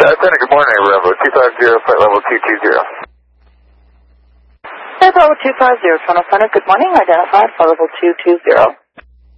Center, good morning, Bravo 250, flight level 220. Bravo 250, Toronto Center, good morning, identified, flight level 220.